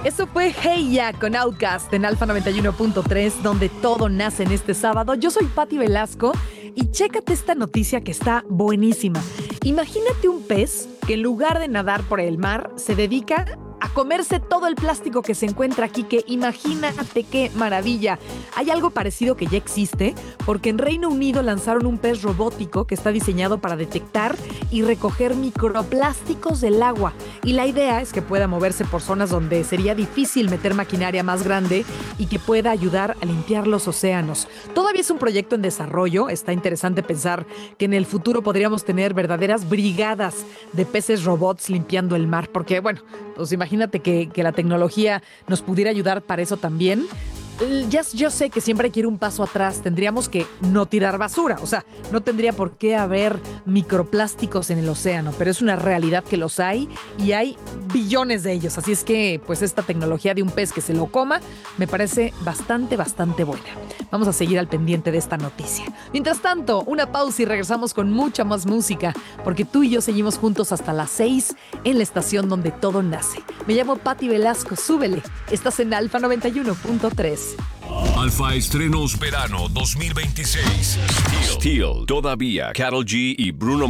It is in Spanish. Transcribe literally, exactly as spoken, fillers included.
Eso fue Hey Ya con Outkast en Alfa noventa y uno punto tres, donde todo nace en este sábado. Yo soy Patti Velasco y chécate esta noticia que está buenísima. Imagínate un pez que en lugar de nadar por el mar, se dedica a comerse todo el plástico que se encuentra aquí, que imagínate qué maravilla. Hay algo parecido que ya existe, porque en Reino Unido lanzaron un pez robótico que está diseñado para detectar y recoger microplásticos del agua. Y la idea es que pueda moverse por zonas donde sería difícil meter maquinaria más grande y que pueda ayudar a limpiar los océanos. Todavía es un proyecto en desarrollo. Está interesante pensar que en el futuro podríamos tener verdaderas brigadas de peces robots limpiando el mar, porque bueno, pues imagínate que, que la tecnología nos pudiera ayudar para eso también. Ya, yo sé que siempre hay que ir un paso atrás. Tendríamos que no tirar basura. O sea, no tendría por qué haber microplásticos en el océano, pero es una realidad que los hay y hay billones de ellos. Así es que, pues, esta tecnología de un pez que se lo coma me parece bastante, bastante buena. Vamos a seguir al pendiente de esta noticia. Mientras tanto, una pausa y regresamos con mucha más música, porque tú y yo seguimos juntos hasta las seis en la estación donde todo nace. Me llamo Patti Velasco, súbele. Estás en Alfa noventa y uno punto tres. Alfa Estrenos Verano dos mil veintiséis. Steel. Steel. Todavía. Karol G y Bruno